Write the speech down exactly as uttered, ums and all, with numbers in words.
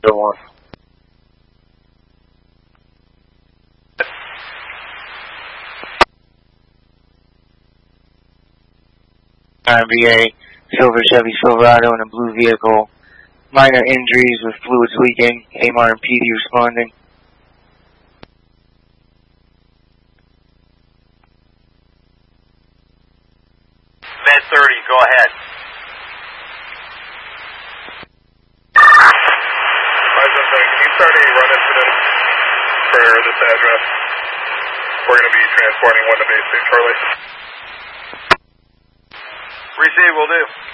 Go on. R B A, silver Chevy Silverado in a blue vehicle. Minor injuries with fluids leaking. A M R and P D responding. Med thirty, go ahead. Can you start a run incident for this address? We're going to be transporting one to base state, Charlie. Receive, will do.